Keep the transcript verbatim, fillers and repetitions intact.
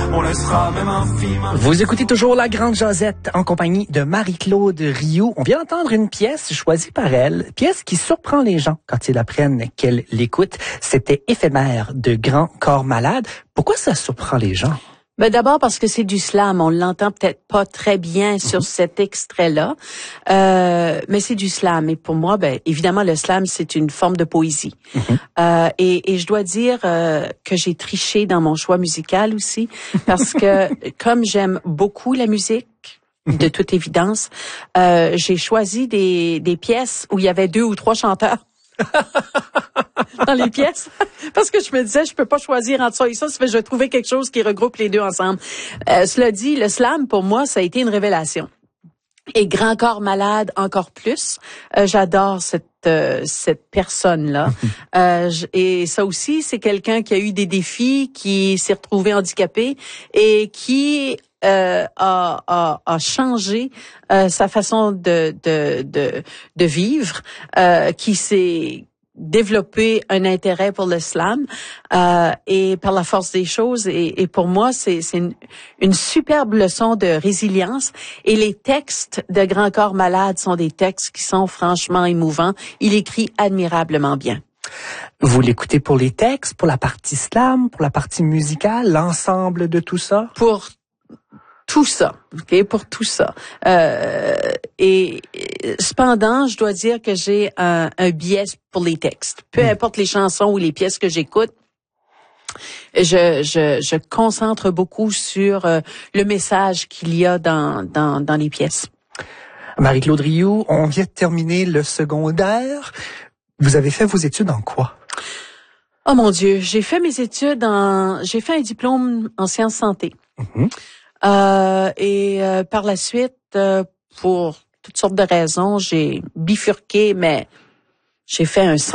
on laissera même infime. Vous écoutez toujours La Grande Josette en compagnie de Marie-Claude Rioux. On vient d'entendre une pièce choisie par elle, pièce qui surprend les gens quand ils apprennent qu'elle l'écoute. C'était Éphémère de Grand Corps Malade. Pourquoi ça surprend les gens? Ben d'abord parce que c'est du slam, on l'entend peut-être pas très bien sur mm-hmm. cet extrait-là, euh, mais c'est du slam. Et pour moi, ben évidemment, le slam c'est une forme de poésie. Mm-hmm. Euh, et, et je dois dire euh, que j'ai triché dans mon choix musical aussi, parce que comme j'aime beaucoup la musique, de toute évidence, euh, j'ai choisi des, des pièces où il y avait deux ou trois chanteurs. Dans les pièces, parce que je me disais je peux pas choisir entre ça et ça, ça fait je vais trouver quelque chose qui regroupe les deux ensemble. Euh, cela dit, le slam pour moi ça a été une révélation. Et Grand Corps Malade encore plus. Euh, j'adore cette euh, cette personne là. euh, et ça aussi c'est quelqu'un qui a eu des défis, qui s'est retrouvé handicapé et qui Euh, a, a, a changé euh, sa façon de de de, de vivre, euh, qui s'est développé un intérêt pour le slam euh, et par la force des choses et, et pour moi c'est c'est une, une superbe leçon de résilience et les textes de Grand Corps Malade sont des textes qui sont franchement émouvants. Il écrit admirablement bien. Vous l'écoutez pour les textes, pour la partie slam, pour la partie musicale, l'ensemble de tout ça? Pour tout ça, ok, pour tout ça. Euh, et, et cependant, je dois dire que j'ai un, un biais pour les textes. Peu mmh. importe les chansons ou les pièces que j'écoute, je, je, je concentre beaucoup sur euh, le message qu'il y a dans, dans, dans les pièces. Marie-Claude Rioux, on vient de terminer le secondaire. Vous avez fait vos études en quoi? Oh mon Dieu, j'ai fait mes études en, j'ai fait un diplôme en sciences santé. Mmh. Euh, et euh, par la suite, euh, pour toutes sortes de raisons, j'ai bifurqué, mais j'ai fait un